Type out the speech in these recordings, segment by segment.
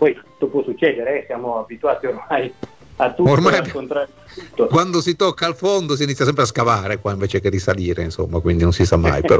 poi tutto può succedere, siamo abituati ormai a tutto, ormai al contrario di tutto. Quando si tocca al fondo si inizia sempre a scavare qua invece che risalire, insomma, quindi non si sa mai, però.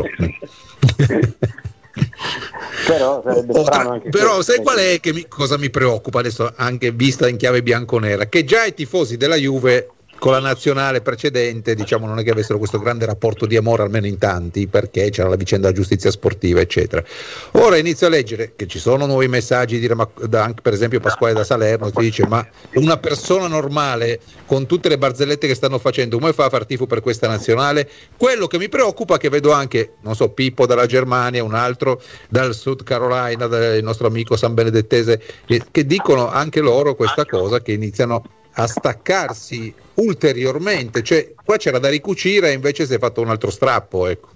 Però sarebbe strano anche però questo. sai qual è cosa mi preoccupa adesso, anche vista in chiave bianconera, che già i tifosi della Juve con la nazionale precedente, diciamo, non è che avessero questo grande rapporto di amore, almeno in tanti, perché c'era la vicenda della giustizia sportiva, eccetera. Ora inizio a leggere che ci sono nuovi messaggi, anche per esempio Pasquale da Salerno ti dice: ma una persona normale con tutte le barzellette che stanno facendo, come fa a far tifo per questa nazionale? Quello che mi preoccupa è che vedo anche, non so, Pippo dalla Germania, un altro dal South Carolina, il nostro amico San Benedettese, che dicono anche loro questa cosa, che iniziano a staccarsi ulteriormente, cioè qua c'era da ricucire e invece si è fatto un altro strappo, ecco.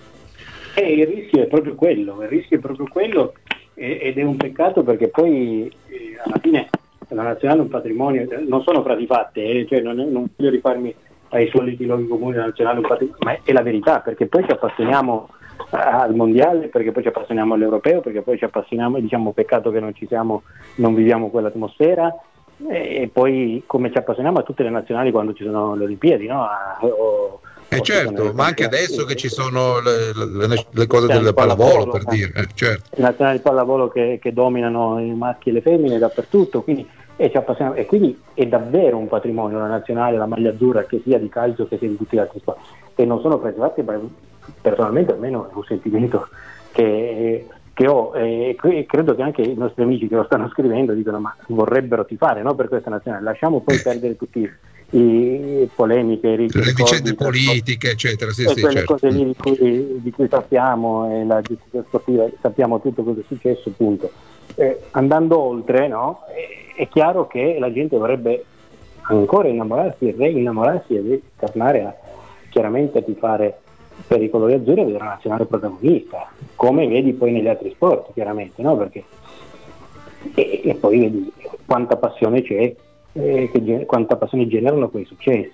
Il rischio è proprio quello, ed è un peccato, perché poi alla fine la nazionale è un patrimonio, non sono frasi fatte, cioè non voglio rifarmi ai soliti luoghi comuni, la nazionale è un patrimonio, ma è la verità, perché poi ci appassioniamo al mondiale, perché poi ci appassioniamo all'europeo, perché poi ci appassioniamo e diciamo peccato che non viviamo quell'atmosfera. E poi come ci appassioniamo a tutte le nazionali quando ci sono le Olimpiadi, no? Certo, ma anche adesso che ci sono le cose del pallavolo, per dire, certo. Le nazionali di pallavolo che dominano i maschi e le femmine dappertutto, quindi ci appassioniamo, e quindi è davvero un patrimonio la nazionale, la maglia azzurra, che sia di calcio che sia di tutti gli altri sport, e non sono preservati, personalmente almeno è un sentimento che ho, e credo che anche i nostri amici che lo stanno scrivendo dicono: ma vorrebbero tifare, no, per questa nazionale, lasciamo poi perdere tutti i polemiche, le vicende politiche, eccetera, sì, quelle certo. cose lì di cui sappiamo, e la giustizia sportiva, sappiamo tutto cosa è successo, punto. Andando oltre, no, è chiaro che la gente vorrebbe ancora innamorarsi e reinnamorarsi e tornare chiaramente a tifare per i colori azzurri e vedere la nazionale protagonista, come vedi poi negli altri sport, chiaramente, no? Perché e poi vedi quanta passione c'è, quanta passione generano quei successi.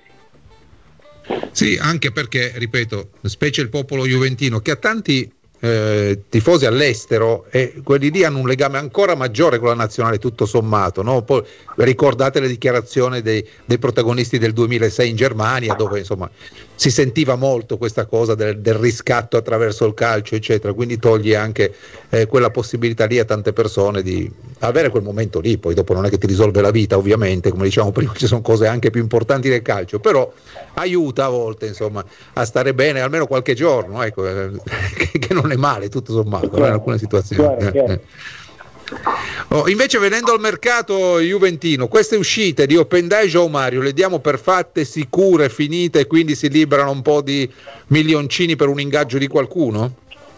Sì, anche perché, ripeto, specie il popolo juventino, che ha tanti tifosi all'estero, e quelli lì hanno un legame ancora maggiore con la nazionale, tutto sommato, no? Poi ricordate le dichiarazioni dei protagonisti del 2006 in Germania, dove insomma si sentiva molto questa cosa del riscatto attraverso il calcio, eccetera, quindi toglie anche quella possibilità lì a tante persone di avere quel momento lì. Poi dopo non è che ti risolve la vita, ovviamente, come diciamo prima, ci sono cose anche più importanti del calcio, però aiuta a volte, insomma, a stare bene almeno qualche giorno, ecco, che non è male tutto sommato, in alcune situazioni. Invece, venendo al mercato juventino, queste uscite di Openda e João Mario le diamo per fatte, sicure, finite, e quindi si liberano un po' di milioncini per un ingaggio di qualcuno?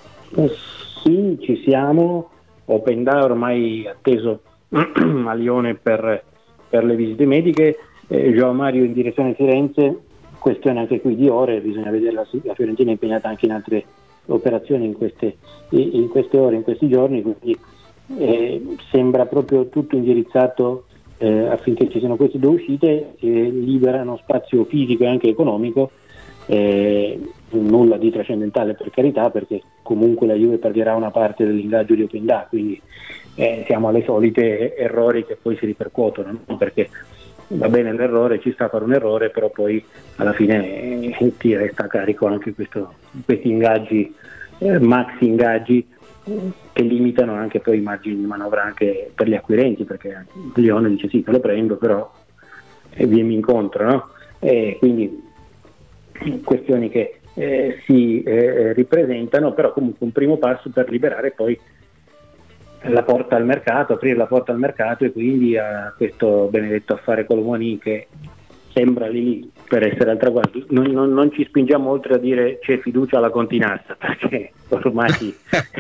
Sì, ci siamo. Openda ormai atteso a Lione per le visite mediche, João Mario in direzione Firenze, questione anche qui di ore, bisogna vedere, la Fiorentina è impegnata anche in altre operazioni in queste ore, in questi giorni, quindi sembra proprio tutto indirizzato affinché ci siano queste due uscite, liberano spazio fisico e anche economico, nulla di trascendentale, per carità, perché comunque la Juve pagherà una parte dell'ingaggio di Openda, quindi siamo alle solite errori che poi si ripercuotono, no? Perché va bene l'errore, ci sta a fare un errore, però poi alla fine ti resta a carico anche questi ingaggi, maxi ingaggi, che limitano anche poi i margini di manovra anche per gli acquirenti, perché Lione dice: sì, te lo prendo, però vieni incontro, no? Quindi questioni che si ripresentano, però comunque un primo passo per liberare poi la porta al mercato, aprire la porta al mercato, e quindi a questo benedetto affare Colomoni, che sembra lì per essere al traguardo. Non ci spingiamo oltre a dire c'è fiducia alla Continassa, perché ormai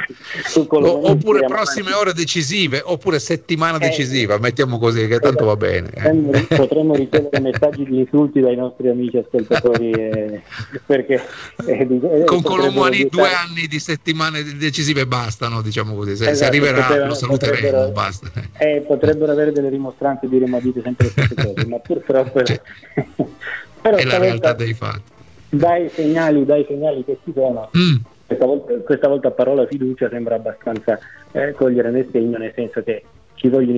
oppure prossime ore decisive, oppure settimana decisiva, mettiamo così, che tanto va bene. Potremmo ricevere messaggi di insulti dai nostri amici ascoltatori, perché con Colomani 2 anni di settimane decisive bastano, diciamo così, se arriverà lo saluteremo, basta. Potrebbero avere delle dimostranze, diremo a dite sempre le stesse cose, ma purtroppo però è la realtà dei fatti. Dai segnali che ci sono. Questa volta parola fiducia sembra abbastanza cogliere nel segno, nel senso che ci vogliono